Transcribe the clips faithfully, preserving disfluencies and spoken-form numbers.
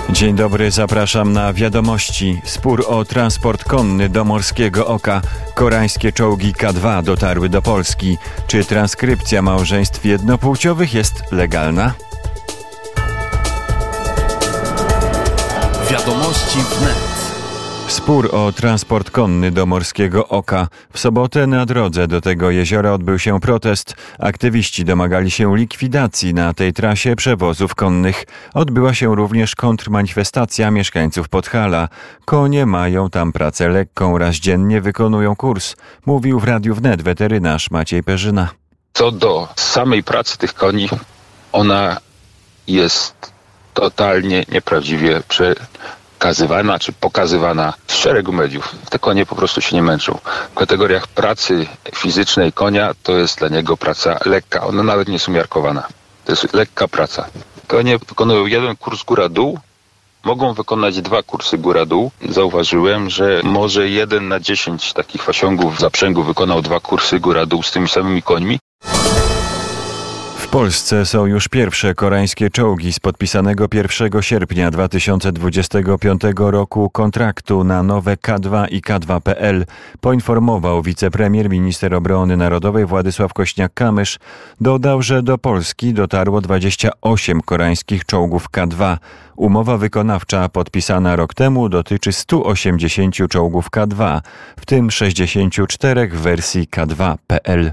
Dzień dobry, zapraszam na wiadomości. Spór o transport konny do Morskiego Oka. Koreańskie czołgi K dwa dotarły do Polski. Czy transkrypcja małżeństw jednopłciowych jest legalna? Wiadomości wnet. Spór o transport konny do Morskiego Oka. W sobotę na drodze do tego jeziora odbył się protest. Aktywiści domagali się likwidacji na tej trasie przewozów konnych. Odbyła się również kontrmanifestacja mieszkańców Podhala. Konie mają tam pracę lekką, raz dziennie wykonują kurs. Mówił w Radiu Wnet weterynarz Maciej Perzyna. Co do samej pracy tych koni, ona jest totalnie nieprawdziwie przekazywana czy pokazywana w szeregu mediów. Te konie po prostu się nie męczą. W kategoriach pracy fizycznej konia to jest dla niego praca lekka. Ona nawet nie jest umiarkowana. To jest lekka praca. Konie wykonują jeden kurs góra-dół, mogą wykonać dwa kursy góra-dół. Zauważyłem, że może jeden na dziesięć takich fasiągów w zaprzęgu wykonał dwa kursy góra-dół z tymi samymi końmi. W Polsce są już pierwsze koreańskie czołgi z podpisanego pierwszego sierpnia dwa tysiące dwudziestego piątego roku kontraktu na nowe K dwa i K dwa kropka P L, poinformował wicepremier, minister obrony narodowej Władysław Kośniak-Kamysz. Dodał, że do Polski dotarło dwadzieścia osiem koreańskich czołgów K dwa. Umowa wykonawcza podpisana rok temu dotyczy stu osiemdziesięciu czołgów K dwa, w tym sześćdziesięciu czterech w wersji K dwa kropka P L.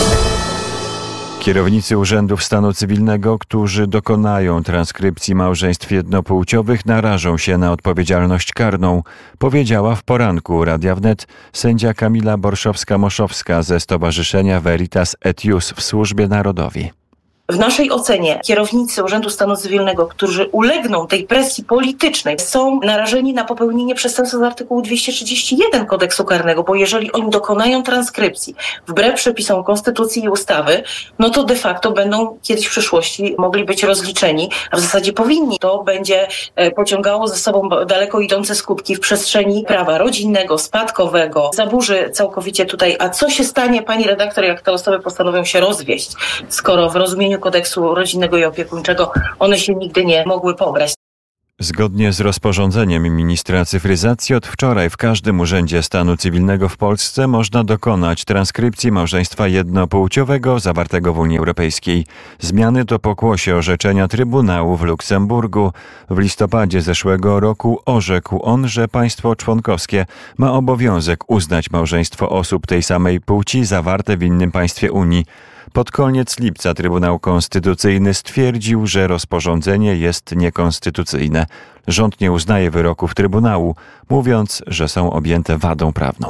Kierownicy urzędów stanu cywilnego, którzy dokonają transkrypcji małżeństw jednopłciowych, narażą się na odpowiedzialność karną, powiedziała w poranku Radia Wnet sędzia Kamila Borszowska-Moszowska ze Stowarzyszenia Veritas et Ius w Służbie Narodowi. W naszej ocenie kierownicy Urzędu Stanu Cywilnego, którzy ulegną tej presji politycznej, są narażeni na popełnienie przestępstwa z artykułu dwieście trzydzieści jeden Kodeksu Karnego, bo jeżeli oni dokonają transkrypcji wbrew przepisom Konstytucji i ustawy, no to de facto będą kiedyś w przyszłości mogli być rozliczeni, a w zasadzie powinni. To będzie pociągało ze sobą daleko idące skutki w przestrzeni prawa rodzinnego, spadkowego, zaburzy całkowicie tutaj. A co się stanie, pani redaktor, jak te osoby postanowią się rozwieść, skoro w rozumieniu Kodeksu rodzinnego i opiekuńczego one się nigdy nie mogły pobrać. Zgodnie z rozporządzeniem ministra cyfryzacji od wczoraj w każdym urzędzie stanu cywilnego w Polsce można dokonać transkrypcji małżeństwa jednopłciowego zawartego w Unii Europejskiej. Zmiany to pokłosie orzeczenia Trybunału w Luksemburgu. W listopadzie zeszłego roku orzekł on, że państwo członkowskie ma obowiązek uznać małżeństwo osób tej samej płci zawarte w innym państwie Unii. Pod koniec lipca Trybunał Konstytucyjny stwierdził, że rozporządzenie jest niekonstytucyjne. Rząd nie uznaje wyroków Trybunału, mówiąc, że są objęte wadą prawną.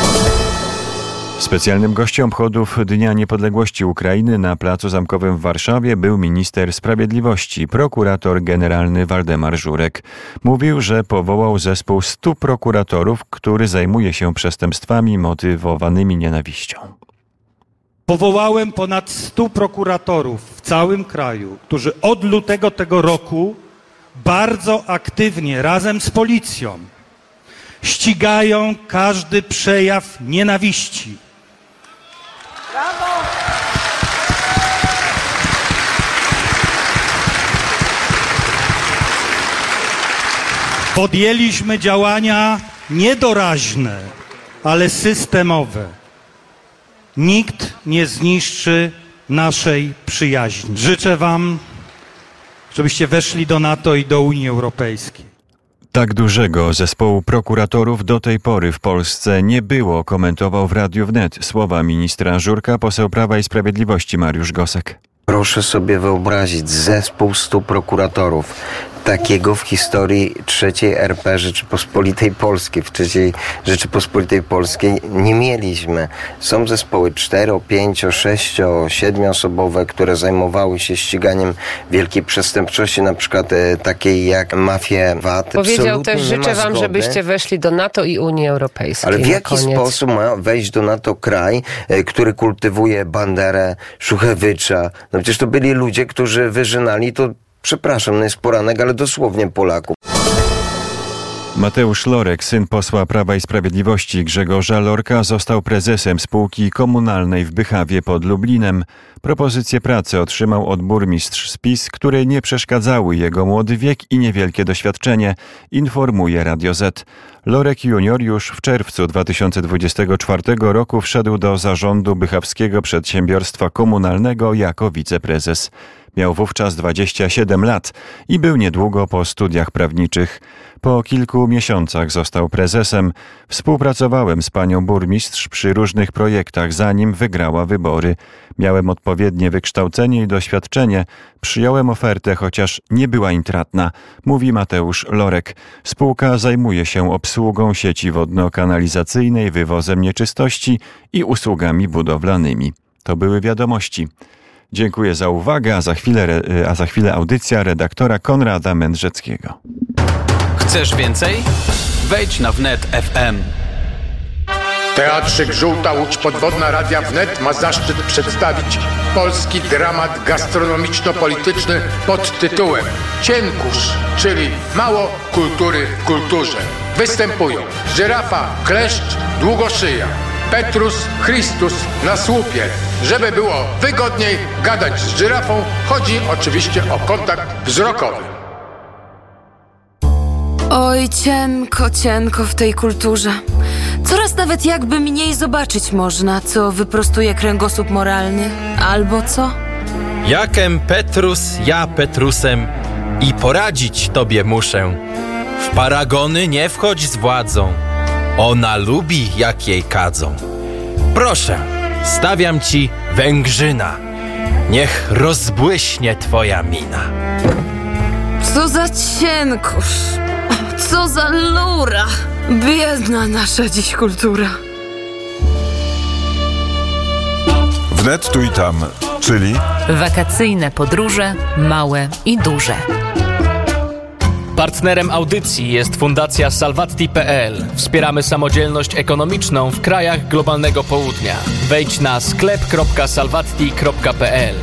Specjalnym gościem obchodów Dnia Niepodległości Ukrainy na Placu Zamkowym w Warszawie był minister sprawiedliwości, prokurator generalny Waldemar Żurek. Mówił, że powołał zespół stu prokuratorów, który zajmuje się przestępstwami motywowanymi nienawiścią. Powołałem ponad stu prokuratorów w całym kraju, którzy od lutego tego roku bardzo aktywnie razem z policją ścigają każdy przejaw nienawiści. Brawo! Podjęliśmy działania niedoraźne, ale systemowe. Nikt nie zniszczy naszej przyjaźni. Życzę wam, żebyście weszli do NATO i do Unii Europejskiej. Tak dużego zespołu prokuratorów do tej pory w Polsce nie było, komentował w Radiu Wnet słowa ministra Żurka poseł Prawa i Sprawiedliwości Mariusz Gosek. Proszę sobie wyobrazić zespół stu prokuratorów. Takiego w historii trzeciej R P Rzeczypospolitej Polskiej, w trzeciej Rzeczypospolitej Polskiej nie mieliśmy. Są zespoły cztero, pięcio, sześcio, siedmioosobowe, które zajmowały się ściganiem wielkiej przestępczości, na przykład e, takiej jak mafie V A T. Powiedział Absolutnie też, życzę wam, żebyście weszli do NATO i Unii Europejskiej. Ale w jaki koniec. sposób ma wejść do NATO kraj, e, który kultywuje Banderę, Szuchewycza? No przecież to byli ludzie, którzy wyżynali to, przepraszam, no jest poranek, ale dosłownie Polaków. Mateusz Lorek, syn posła Prawa i Sprawiedliwości Grzegorza Lorka, został prezesem spółki komunalnej w Bychawie pod Lublinem. Propozycję pracy otrzymał od burmistrz z PiS, której nie przeszkadzały jego młody wiek i niewielkie doświadczenie, informuje Radio Z. Lorek junior już w czerwcu dwa tysiące dwudziestego czwartego roku wszedł do zarządu bychawskiego przedsiębiorstwa komunalnego jako wiceprezes. Miał wówczas dwadzieścia siedem lat i był niedługo po studiach prawniczych. Po kilku miesiącach został prezesem. Współpracowałem z panią burmistrz przy różnych projektach, zanim wygrała wybory. Miałem odpowiednie wykształcenie i doświadczenie. Przyjąłem ofertę, chociaż nie była intratna, mówi Mateusz Lorek. Spółka zajmuje się obsługą sieci wodno-kanalizacyjnej, wywozem nieczystości i usługami budowlanymi. To były wiadomości. Dziękuję za uwagę, a za chwilę, a za chwilę audycja redaktora Konrada Mędrzeckiego. Chcesz więcej? Wejdź na wnet kropka ef em. Teatrzyk Żółta Łódź Podwodna Radia Wnet ma zaszczyt przedstawić polski dramat gastronomiczno-polityczny pod tytułem Cienkusz, czyli mało kultury w kulturze. Występują żyrafa, kleszcz, długoszyja, Petrus, Chrystus na słupie. Żeby było wygodniej gadać z żyrafą, chodzi oczywiście o kontakt wzrokowy. Oj, cienko, cienko w tej kulturze. Coraz nawet jakby mniej zobaczyć można, co wyprostuje kręgosłup moralny. Albo co? Jakem Petrus, ja Petrusem i poradzić tobie muszę. W paragony nie wchodź z władzą. Ona lubi, jak jej kadzą. Proszę, stawiam ci Węgrzyna. Niech rozbłyśnie twoja mina. Co za cienkosz. Co za lura. Biedna nasza dziś kultura. Wnet tu i tam, czyli wakacyjne podróże, małe i duże. Partnerem audycji jest Fundacja Salvatti kropka pe el. Wspieramy samodzielność ekonomiczną w krajach globalnego południa. Wejdź na sklep kropka salvatti kropka pe el.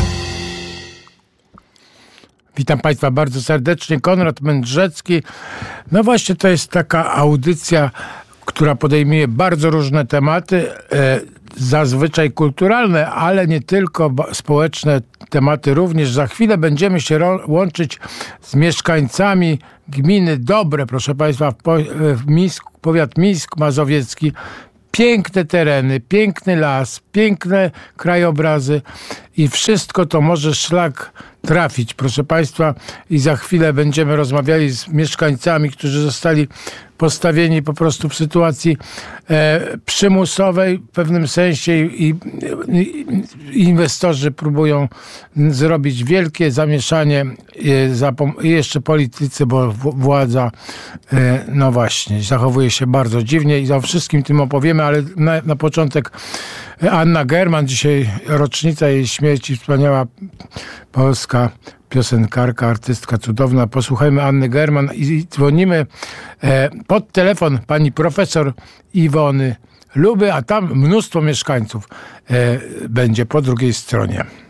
Witam Państwa bardzo serdecznie, Konrad Mędrzecki. No właśnie, to jest taka audycja, która podejmuje bardzo różne tematy, e, zazwyczaj kulturalne, ale nie tylko, społeczne tematy również. Za chwilę będziemy się ro- łączyć z mieszkańcami gminy Dobre, proszę Państwa, w, po, w Misk, powiat Misk Mazowiecki. Piękne tereny, piękny las, piękne krajobrazy i wszystko to może szlak trafić, proszę Państwa. I za chwilę będziemy rozmawiali z mieszkańcami, którzy zostali postawieni po prostu w sytuacji e, przymusowej w pewnym sensie i, i, i inwestorzy próbują zrobić wielkie zamieszanie e, zapom- i jeszcze politycy, bo w- władza e, no właśnie zachowuje się bardzo dziwnie i o wszystkim tym opowiemy, ale na, na początek Anna German, dzisiaj rocznica jej śmierci, wspaniała polska piosenkarka, artystka cudowna. Posłuchajmy Anny German i dzwonimy e, pod telefon pani profesor Iwony Luby, a tam mnóstwo mieszkańców e, będzie po drugiej stronie.